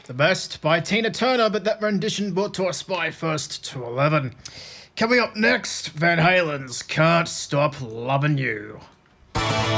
The Best by Tina Turner, but that rendition brought to us by First to 11. Coming up next, Van Halen's Can't Stop Loving You.